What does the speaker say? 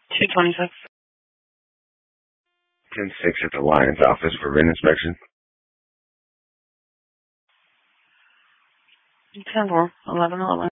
226. 10-6 at the Lions office for written inspection. 10-4, 11-11.